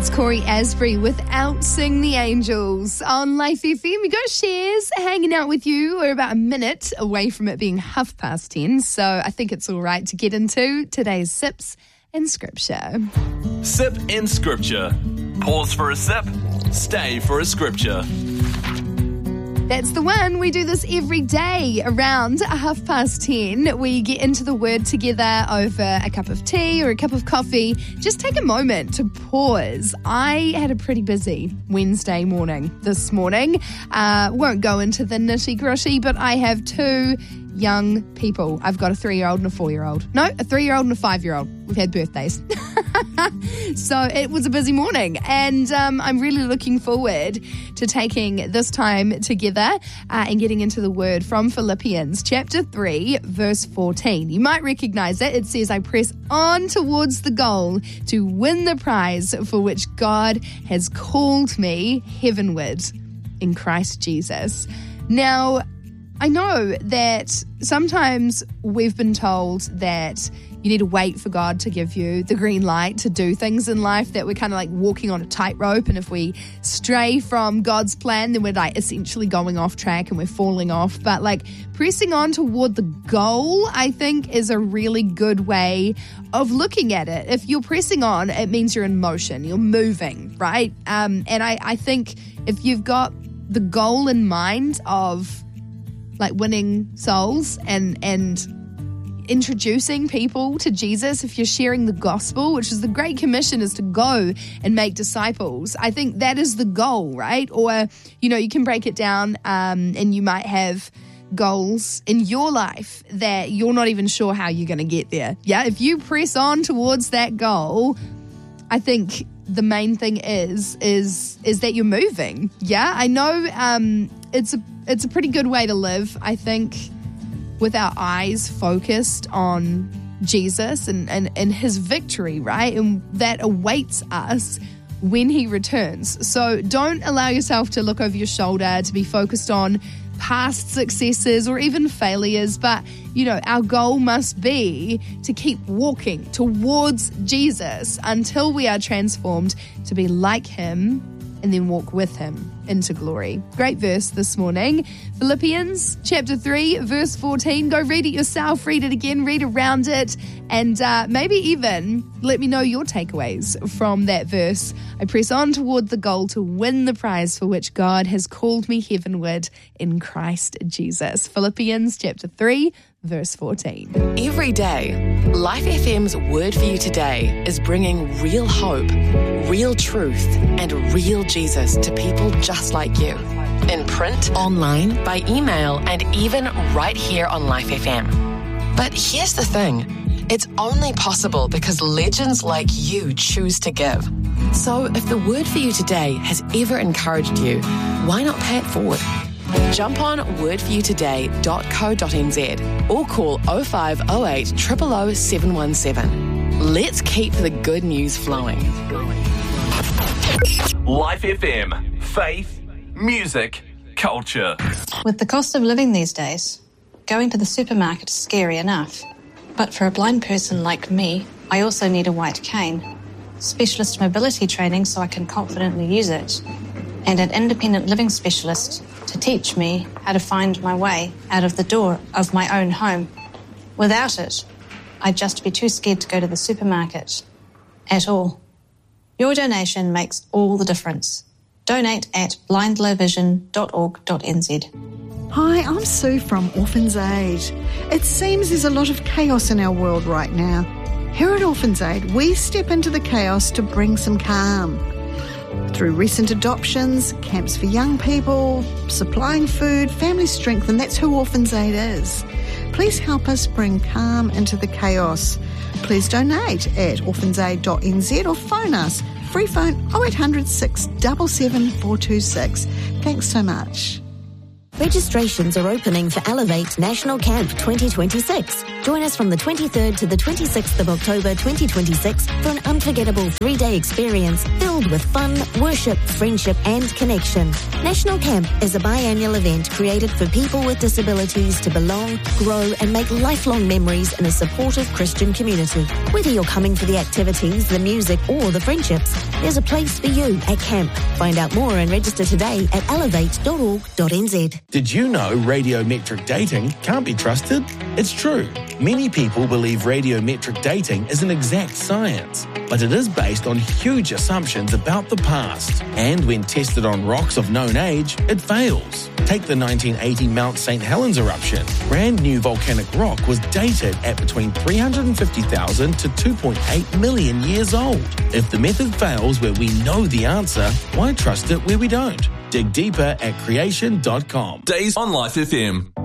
It's Corey Asbury with Sing the Angels on Life FM. We got Shares hanging out with you. We're about a minute away from it being 10:30, so I think it's all right to get into today's Sips in Scripture. Sip in Scripture. Pause for a sip. Stay for a Scripture. That's the one. We do this every day around 10:30. We get into the Word together over a cup of tea or a cup of coffee. Just take a moment to pause. I had a pretty busy Wednesday morning this morning. Won't go into the nitty-gritty, but I have two young people. I've got a 3-year-old and a 4-year-old. No, a 3-year-old and a 5-year-old. We've had birthdays. So it was a busy morning, and I'm really looking forward to taking this time together and getting into the Word from Philippians chapter 3, verse 14. You might recognize it. It says, I press on towards the goal to win the prize for which God has called me heavenward in Christ Jesus. Now, I know that sometimes we've been told that you need to wait for God to give you the green light to do things in life, that we're kind of like walking on a tightrope, and if we stray from God's plan, then we're like essentially going off track and we're falling off. But like pressing on toward the goal, I think, is a really good way of looking at it. If you're pressing on, it means you're in motion, you're moving, right? And I think if you've got the goal in mind of like winning souls and introducing people to Jesus, if you're sharing the gospel, which is the Great Commission, is to go and make disciples, I think that is the goal, right? Or, you know, you can break it down and you might have goals in your life that you're not even sure how you're going to get there. Yeah, if you press on towards that goal, I think the main thing is that you're moving. Yeah, I know it's a pretty good way to live, I think, with our eyes focused on Jesus and his victory, right? And that awaits us when he returns. So don't allow yourself to look over your shoulder, to be focused on past successes or even failures. But, you know, our goal must be to keep walking towards Jesus until we are transformed to be like him and then walk with him into glory. Great verse this morning. Philippians chapter 3, verse 14. Go read it yourself, read it again, read around it, and maybe even let me know your takeaways from that verse. I press on toward the goal to win the prize for which God has called me heavenward in Christ Jesus. Philippians chapter 3, verse 14. Every day, Life FM's Word for You Today is bringing real hope, real truth, and real Jesus to people just like you. In print, online, by email, and even right here on Life FM. But here's the thing. It's only possible because legends like you choose to give. So if the Word for You Today has ever encouraged you, why not pay it forward? Jump on wordforyoutoday.co.nz or call 0508 000 717. Let's keep the good news flowing. Life FM. Faith, music, culture. With the cost of living these days, going to the supermarket is scary enough. But for a blind person like me, I also need a white cane, specialist mobility training so I can confidently use it, and an independent living specialist to teach me how to find my way out of the door of my own home. Without it, I'd just be too scared to go to the supermarket at all. Your donation makes all the difference. Donate at blindlowvision.org.nz. Hi, I'm Sue from Orphans Aid. It seems there's a lot of chaos in our world right now. Here at Orphans Aid, we step into the chaos to bring some calm. Through recent adoptions, camps for young people, supplying food, family strength, and that's who Orphans Aid is. Please help us bring calm into the chaos. Please donate at orphansaid.nz or phone us. Free phone 0800 677 426. Thanks so much. Registrations are opening for Elevate National Camp 2026. Join us from the 23rd to the 26th of October 2026 for an unforgettable 3-day experience filled with fun, worship, friendship and connection. National Camp is a biannual event created for people with disabilities to belong, grow and make lifelong memories in a supportive Christian community. Whether you're coming for the activities, the music or the friendships, there's a place for you at camp. Find out more and register today at elevate.org.nz. Did you know radiometric dating can't be trusted? It's true. Many people believe radiometric dating is an exact science, but it is based on huge assumptions about the past. And when tested on rocks of known age, it fails. Take the 1980 Mount St. Helens eruption. Brand new volcanic rock was dated at between 350,000 to 2.8 million years old. If the method fails where we know the answer, why trust it where we don't? Dig deeper at creation.com. Days on Life FM.